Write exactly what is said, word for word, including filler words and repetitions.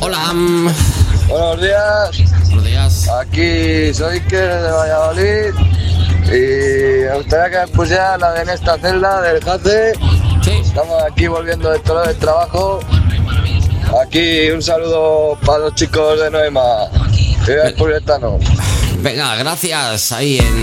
Hola. Buenos días. Buenos días. Aquí soy Iker de Valladolid y me gustaría que me pusiera la de En esta celda del Jace. Sí. Estamos aquí volviendo de todo el trabajo. Aquí un saludo para los chicos de Noema. Viva el Puretano. Venga, gracias. Ahí en